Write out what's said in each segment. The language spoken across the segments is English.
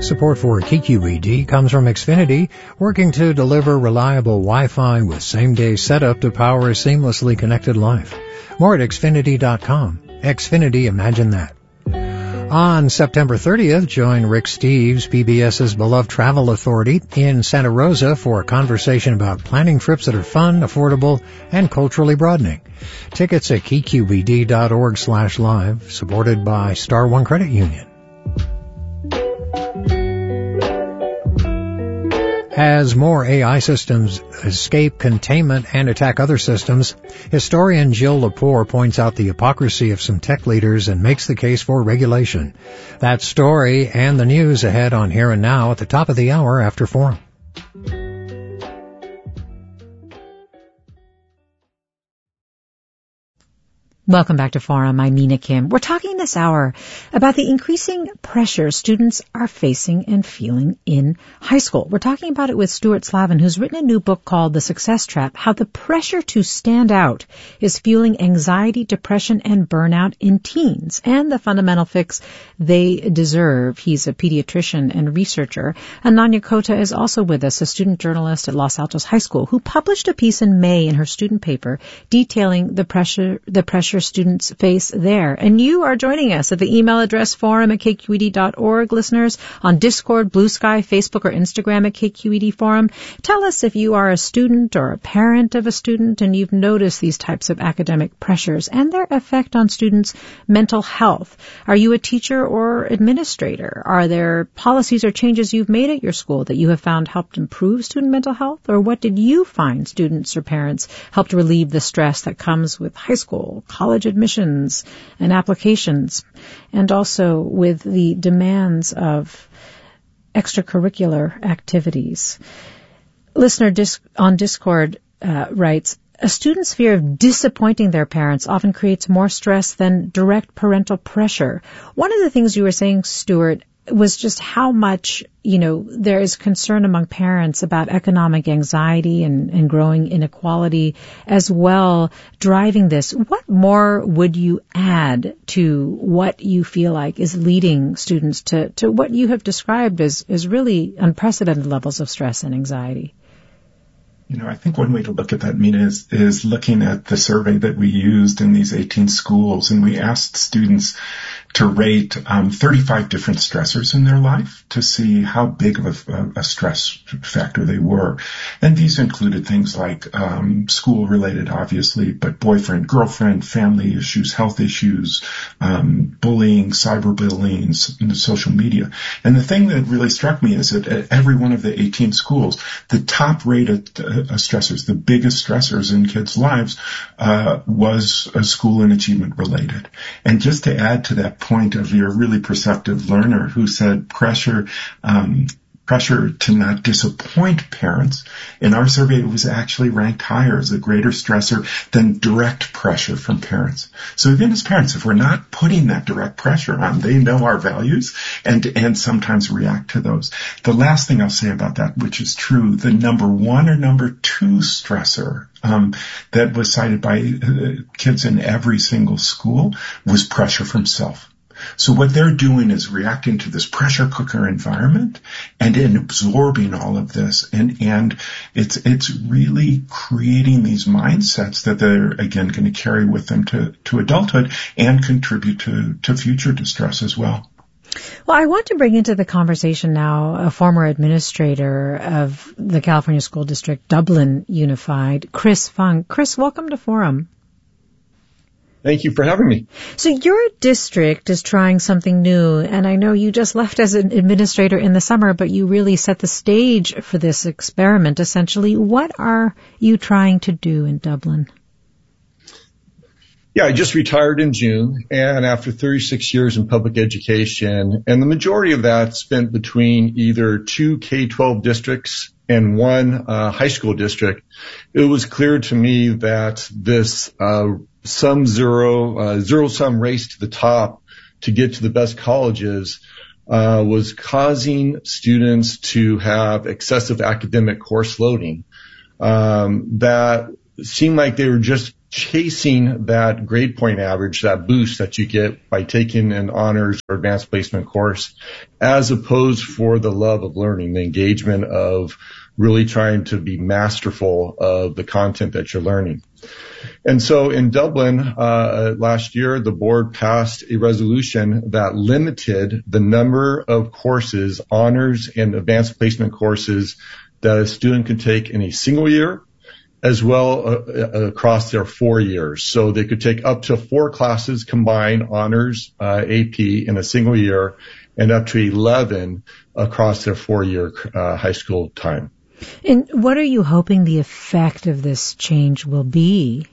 Support for KQED comes from Xfinity, working to deliver reliable Wi-Fi with same-day setup to power a seamlessly connected life. More at Xfinity.com. Xfinity, imagine that. On September 30th, join Rick Steves, PBS's beloved travel authority, in Santa Rosa for a conversation about planning trips that are fun, affordable, and culturally broadening. Tickets at kqed.org/live, supported by Star One Credit Union. As more AI systems escape containment and attack other systems, historian Jill Lepore points out the hypocrisy of some tech leaders and makes the case for regulation. That story and the news ahead on Here and Now at the top of the hour after 4. Welcome back to Forum. I'm Mina Kim. We're talking this hour about the increasing pressure students are facing and feeling in high school. We're talking about it with Stuart Slavin, who's written a new book called The Success Trap, How the Pressure to Stand Out is Fueling Anxiety, Depression, and Burnout in Teens, and the fundamental fix they deserve. He's a pediatrician and researcher. Ananya Kota is also with us, a student journalist at Los Altos High School, who published a piece in May in her student paper detailing the pressure students face there. And you are joining us at the email address forum@kqed.org, listeners, on Discord, Blue Sky, Facebook, or Instagram at KQED Forum. Tell us if you are a student or a parent of a student and you've noticed these types of academic pressures and their effect on students' mental health. Are you a teacher or administrator? Are there policies or changes you've made at your school that you have found helped improve student mental health? Or what did you find students or parents helped relieve the stress that comes with high school, college admissions and applications, and also with the demands of extracurricular activities? Listener on Discord writes, a student's fear of disappointing their parents often creates more stress than direct parental pressure. One of the things you were saying, Stuart, was just how much, there is concern among parents about economic anxiety and growing inequality as well driving this. What more would you add to what you feel like is leading students to what you have described as really unprecedented levels of stress and anxiety? I think one way to look at that, Mina, is looking at the survey that we used in these 18 schools, and we asked students to rate 35 different stressors in their life to see how big of a stress factor they were. And these included things like school-related, obviously, but boyfriend, girlfriend, family issues, health issues, bullying, cyberbullying, social media. And the thing that really struck me is that at every one of the 18 schools, the top-rated stressors, the biggest stressors in kids' lives, was school and achievement related. And just to add to that point of your really perceptive learner who said pressure to not disappoint parents, in our survey it was actually ranked higher as a greater stressor than direct pressure from parents. So even as parents, if we're not putting that direct pressure on, they know our values and sometimes react to those. The last thing I'll say about that, which is true, the number one or number two stressor that was cited by kids in every single school was pressure from self. So what they're doing is reacting to this pressure cooker environment and in absorbing all of this. And it's really creating these mindsets that they're, again, going to carry with them to adulthood and contribute to future distress as well. Well, I want to bring into the conversation now a former administrator of the California School District, Dublin Unified, Chris Funk. Chris, welcome to Forum. Thank you for having me. So your district is trying something new, and I know you just left as an administrator in the summer, but you really set the stage for this experiment, essentially. What are you trying to do in Dublin? Yeah, I just retired in June, and after 36 years in public education, and the majority of that spent between either two K-12 districts and one high school district, it was clear to me that this zero-sum race to the top to get to the best colleges was causing students to have excessive academic course loading that seemed like they were just chasing that grade point average, that boost that you get by taking an honors or advanced placement course, as opposed for the love of learning, the engagement of really trying to be masterful of the content that you're learning. And so in Dublin, last year, the board passed a resolution that limited the number of courses, honors and advanced placement courses, that a student could take in a single year, as well across their 4 years. So they could take up to 4 classes combined, honors, AP, in a single year, and up to 11 across their 4-year high school time. And what are you hoping the effect of this change will be?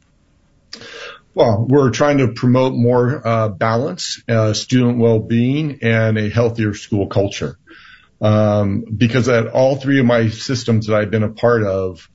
Well, we're trying to promote more balance, student well-being, and a healthier school culture. Because at all 3 of my systems that I've been a part of,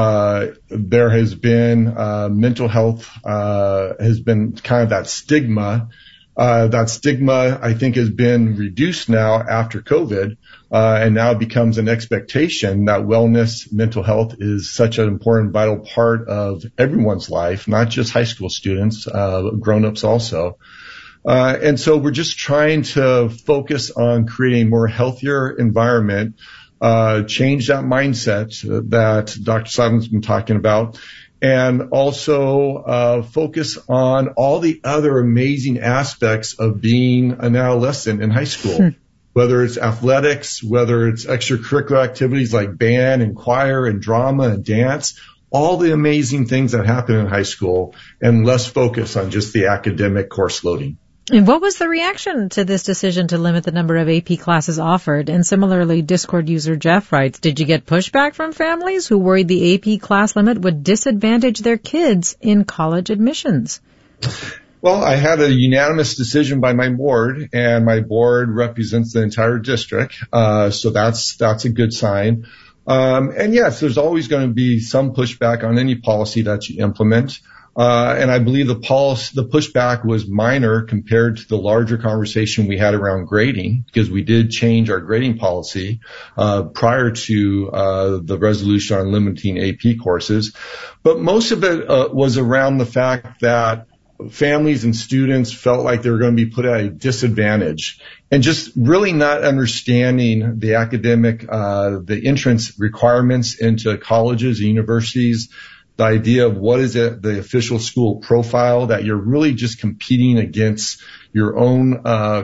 there has been mental health has been kind of that stigma. That stigma, I think, has been reduced now after COVID, and now becomes an expectation that wellness, mental health is such an important, vital part of everyone's life, not just high school students, grown-ups also. And so we're just trying to focus on creating a more healthier environment, change that mindset that Dr. Slavin's been talking about, and also focus on all the other amazing aspects of being an adolescent in high school, whether it's athletics, whether it's extracurricular activities like band and choir and drama and dance, all the amazing things that happen in high school, and less focus on just the academic course loading. And what was the reaction to this decision to limit the number of AP classes offered? And similarly, Discord user Jeff writes, did you get pushback from families who worried the AP class limit would disadvantage their kids in college admissions? Well, I had a unanimous decision by my board, and my board represents the entire district. So that's a good sign. And yes, there's always going to be some pushback on any policy that you implement. And I believe the pushback was minor compared to the larger conversation we had around grading, because we did change our grading policy prior to the resolution on limiting AP courses. But most of it was around the fact that families and students felt like they were going to be put at a disadvantage, and just really not understanding the academic, the entrance requirements into colleges and universities. The idea of what is it, the official school profile, that you're really just competing against your own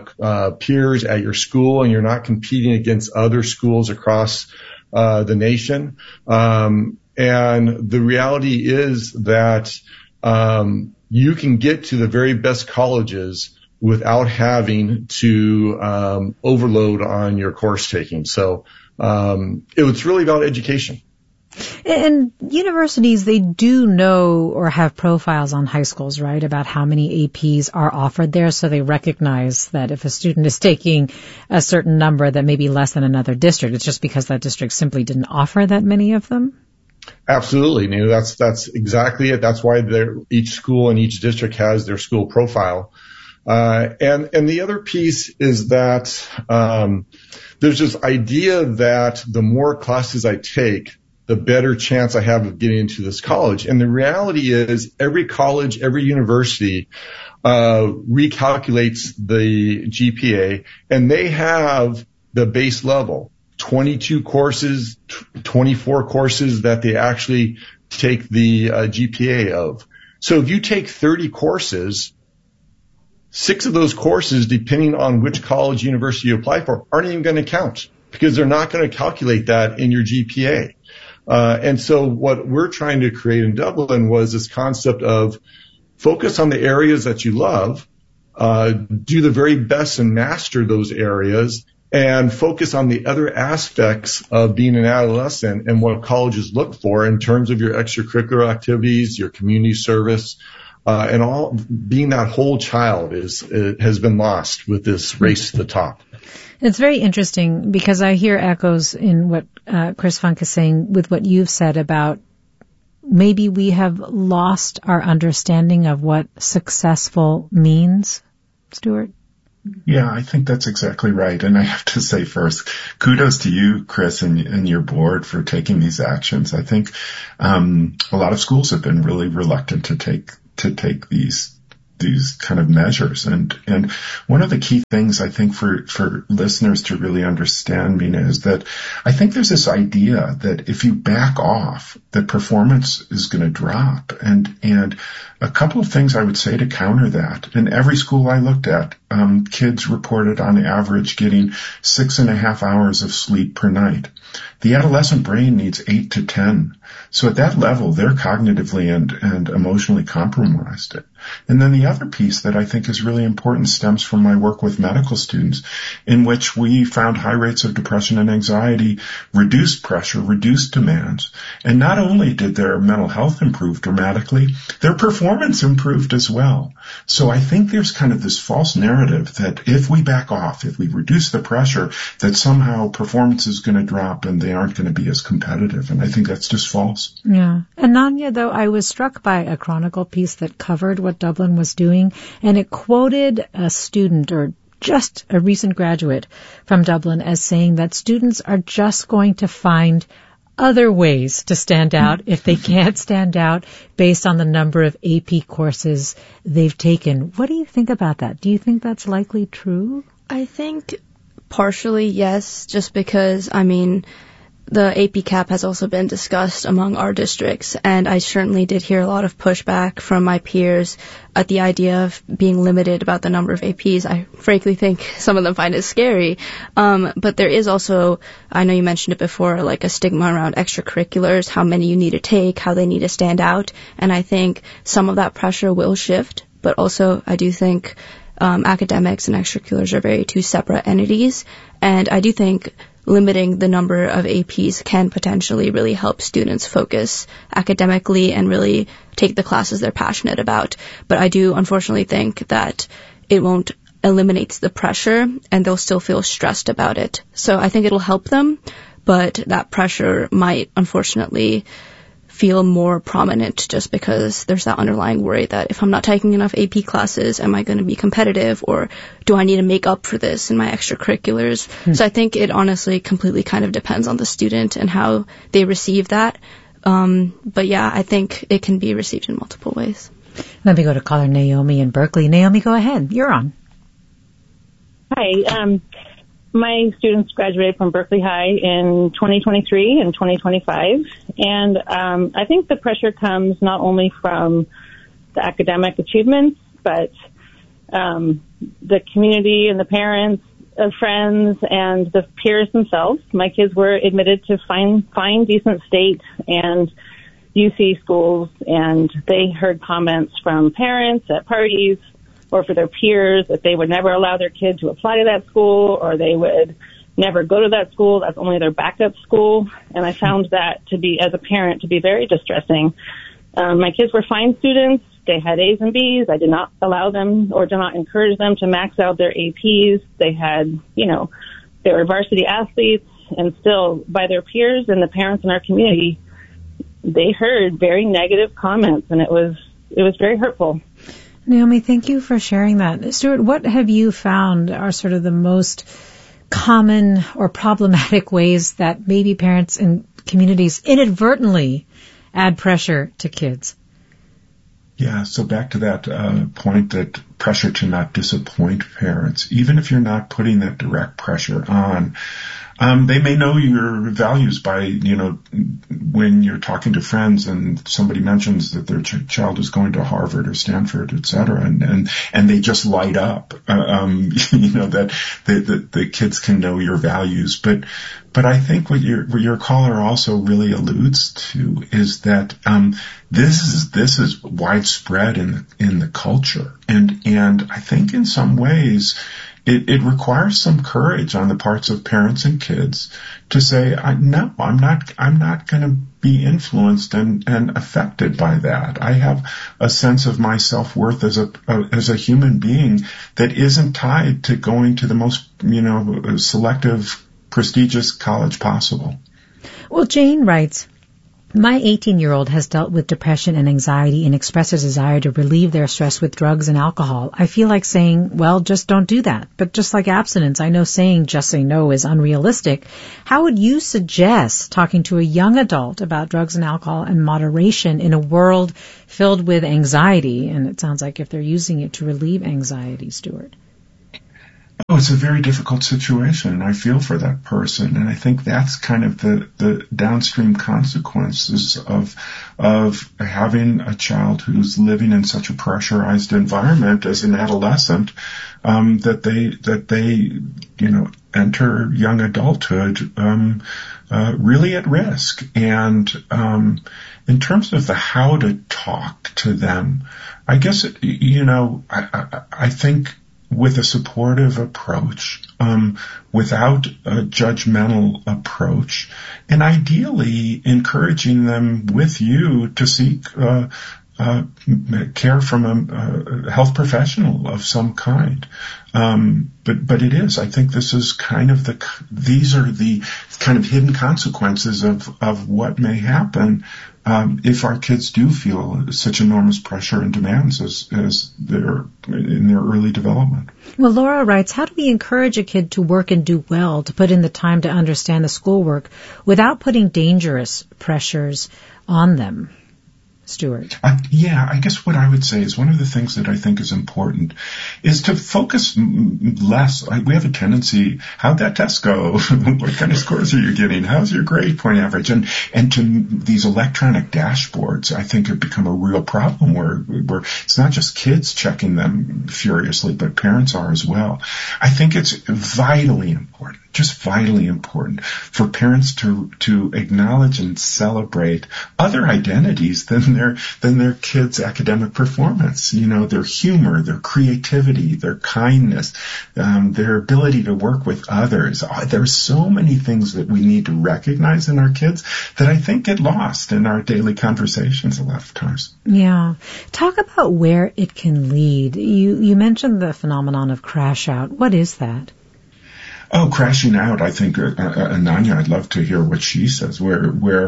peers at your school, and you're not competing against other schools across the nation. And the reality is that you can get to the very best colleges without having to overload on your course taking. So it was really about education. And universities, they do know or have profiles on high schools, right, about how many APs are offered there. So they recognize that if a student is taking a certain number that may be less than another district, it's just because that district simply didn't offer that many of them. Absolutely. You know, that's exactly it. That's why each school and each district has their school profile. And the other piece is that there's this idea that the more classes I take, the better chance I have of getting into this college. And the reality is every college, every university recalculates the GPA, and they have the base level, 22 courses, 24 courses that they actually take the GPA of. So if you take 30 courses, 6 of those courses, depending on which college, university you apply for, aren't even going to count, because they're not going to calculate that in your GPA. And so what we're trying to create in Dublin was this concept of focus on the areas that you love, do the very best and master those areas, and focus on the other aspects of being an adolescent and what colleges look for in terms of your extracurricular activities, your community service, and all. Being that whole child has been lost with this race to the top. It's very interesting because I hear echoes in what Chris Funk is saying with what you've said about maybe we have lost our understanding of what successful means, Stuart. Yeah, I think that's exactly right. And I have to say first, kudos to you, Chris, and your board for taking these actions. I think a lot of schools have been really reluctant to take these kind of measures. And one of the key things I think for listeners to really understand, Mina, is that I think there's this idea that if you back off, that performance is going to drop. And a couple of things I would say to counter that. In every school I looked at, kids reported on average getting 6.5 hours of sleep per night. The adolescent brain needs 8 to 10. So at that level, they're cognitively and emotionally compromised. And then the other piece that I think is really important stems from my work with medical students, in which we found high rates of depression and anxiety, reduced pressure, reduced demands. And not only did their mental health improve dramatically, their performance improved as well. So I think there's kind of this false narrative that if we back off, if we reduce the pressure, that somehow performance is going to drop and they aren't going to be as competitive. And I think that's just false. Yeah. And Nanya, though, I was struck by a Chronicle piece that covered what Dublin was doing, and it quoted a student or just a recent graduate from Dublin as saying that students are just going to find other ways to stand out if they can't stand out based on the number of AP courses they've taken. What do you think about that? Do you think that's likely true? I think partially yes, just because, the AP cap has also been discussed among our districts, and I certainly did hear a lot of pushback from my peers at the idea of being limited about the number of APs. I frankly think some of them find it scary. But there is also, I know you mentioned it before, like a stigma around extracurriculars, how many you need to take, how they need to stand out. And I think some of that pressure will shift, but also I do think academics and extracurriculars are two separate entities. And I do think limiting the number of APs can potentially really help students focus academically and really take the classes they're passionate about. But I do unfortunately think that it won't eliminate the pressure and they'll still feel stressed about it. So I think it'll help them, but that pressure might unfortunately feel more prominent just because there's that underlying worry that if I'm not taking enough AP classes, am I going to be competitive, or do I need to make up for this in my extracurriculars? So I think it honestly completely kind of depends on the student and how they receive that. But yeah, I think it can be received in multiple ways. Let me go to caller Naomi in Berkeley. Naomi, go ahead. You're on. Hi. My students graduated from Berkeley High in 2023 and 2025. And I think the pressure comes not only from the academic achievements, but the community and the parents, friends, and the peers themselves. My kids were admitted to fine, decent state and UC schools, and they heard comments from parents at parties or for their peers that they would never allow their kid to apply to that school, or they would never go to that school. That's only their backup school. And I found that to be, as a parent, to be very distressing. My kids were fine students. They had A's and B's. I did not allow them or did not encourage them to max out their APs. They had, they were varsity athletes, and still by their peers and the parents in our community, they heard very negative comments, and it was very hurtful. Naomi, thank you for sharing that. Stuart, what have you found are sort of the most common or problematic ways that maybe parents and communities inadvertently add pressure to kids? Yeah, so back to that point, that pressure to not disappoint parents, even if you're not putting that direct pressure on. They may know your values by, when you're talking to friends and somebody mentions that their child is going to Harvard or Stanford, et cetera, and they just light up, that the kids can know your values. But I think what your caller also really alludes to is that, this is widespread in the culture. And I think in some ways, it requires some courage on the parts of parents and kids to say, no, I'm not going to be influenced and affected by that. I have a sense of my self-worth as a human being that isn't tied to going to the most, selective, prestigious college possible. Well, Jane writes, My 18-year-old has dealt with depression and anxiety and expresses a desire to relieve their stress with drugs and alcohol. I feel like saying, well, just don't do that. But just like abstinence, I know saying just say no is unrealistic. How would you suggest talking to a young adult about drugs and alcohol and moderation in a world filled with anxiety? And it sounds like if they're using it to relieve anxiety, Stuart. Oh, it's a very difficult situation, and I feel for that person. And I think that's kind of the downstream consequences of having a child who's living in such a pressurized environment as an adolescent, that they enter young adulthood really at risk. And in terms of the how to talk to them, I guess I think with a supportive approach, without a judgmental approach, and ideally encouraging them with you to seek care from a health professional of some kind. But it is, I think this is these are the kind of hidden consequences of what may happen if our kids do feel such enormous pressure and demands as they're in their early development. Well, Laura writes, how do we encourage a kid to work and do well, to put in the time to understand the schoolwork without putting dangerous pressures on them? Stuart. I guess what I would say is one of the things that I think is important is to focus less. We have a tendency, how'd that test go? What kind of scores are you getting? How's your grade point average? And to these electronic dashboards, I think have become a real problem where it's not just kids checking them furiously, but parents are as well. I think it's vitally important for parents to acknowledge and celebrate other identities than their kids' academic performance. Their humor, their creativity, their kindness, their ability to work with others. There's so many things that we need to recognize in our kids that I think get lost in our daily conversations a lot of times. Yeah. Talk about where it can lead. You mentioned the phenomenon of crash out. What is that? Oh, crashing out. I think Ananya, I'd love to hear what she says, where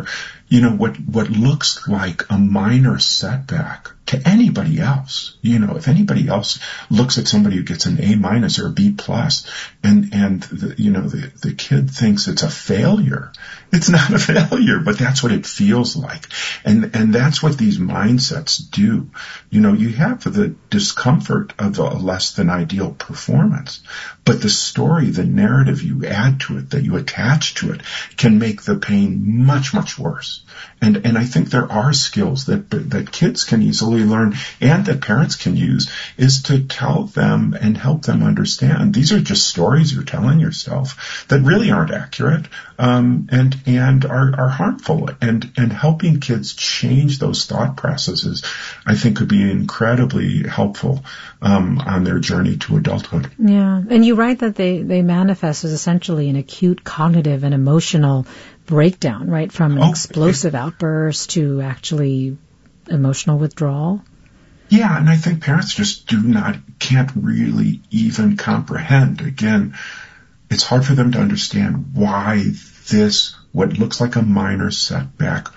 what looks like a minor setback to anybody else. If anybody else looks at somebody who gets an A- or a B+, and the kid thinks it's a failure. It's not a failure, but that's what it feels like. And that's what these mindsets do. You have the discomfort of a less than ideal performance, but the story, the narrative you add to it, that you attach to it, can make the pain much, much worse. And I think there are skills that kids can easily learn and that parents can use, is to tell them and help them understand these are just stories you're telling yourself that really aren't accurate, and are harmful, and helping kids change those thought processes, I think, could be incredibly helpful on their journey to adulthood. Yeah, and you write that they manifest as essentially an acute cognitive and emotional breakdown, right, from an explosive outburst to actually emotional withdrawal. Yeah, and I think parents just can't really even comprehend. Again, it's hard for them to understand why what looks like a minor setback,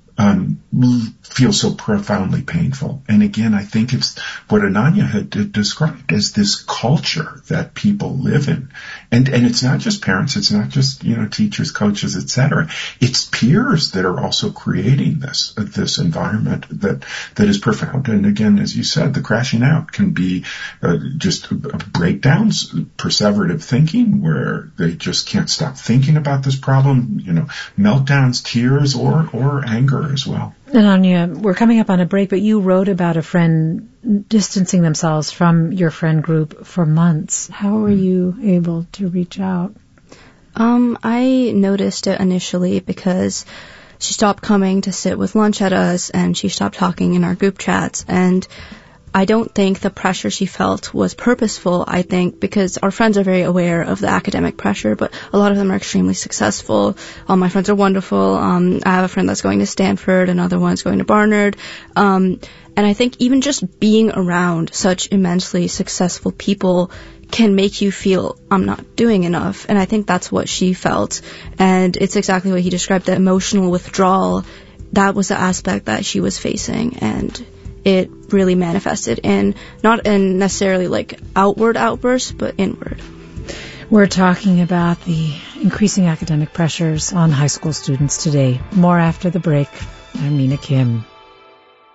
feels so profoundly painful. And again, I think it's what Ananya had described as this culture that people live in. And it's not just parents, it's not just, teachers, coaches, etc. It's peers that are also creating this environment that is profound. And again, as you said, the crashing out can be just breakdowns, perseverative thinking, where they just can't stop thinking about this problem, meltdowns, tears, or anger as well. And Anya, we're coming up on a break, but you wrote about a friend distancing themselves from your friend group for months. How were you able to reach out? I noticed it initially because she stopped coming to sit with lunch at us, and she stopped talking in our group chats. And I don't think the pressure she felt was purposeful. I think because our friends are very aware of the academic pressure, but a lot of them are extremely successful. All my friends are wonderful. I have a friend that's going to Stanford, another one's going to Barnard. And I think even just being around such immensely successful people can make you feel, I'm not doing enough. And I think that's what she felt. And it's exactly what he described, the emotional withdrawal that was the aspect that she was facing, and it really manifested in not in necessarily like outward outbursts, but inward. We're talking about the increasing academic pressures on high school students today. More after the break. I'm Mina Kim.